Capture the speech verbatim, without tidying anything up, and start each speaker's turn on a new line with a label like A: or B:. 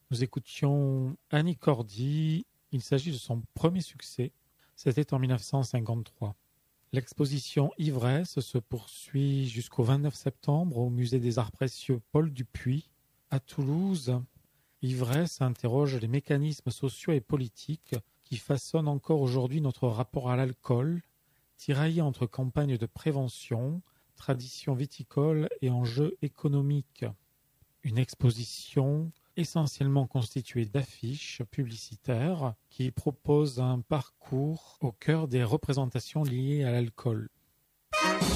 A: Nous écoutions Annie Cordy. Il s'agit de son premier succès. C'était en mille neuf cent cinquante-trois. L'exposition Ivresse se poursuit jusqu'au vingt-neuf septembre au Musée des Arts Précieux Paul Dupuy. À Toulouse, Ivresse interroge les mécanismes sociaux et politiques qui façonnent encore aujourd'hui notre rapport à l'alcool, tiraillé entre campagnes de prévention, traditions viticoles et enjeux économiques. Une exposition essentiellement constituée d'affiches publicitaires qui proposent un parcours au cœur des représentations liées à l'alcool.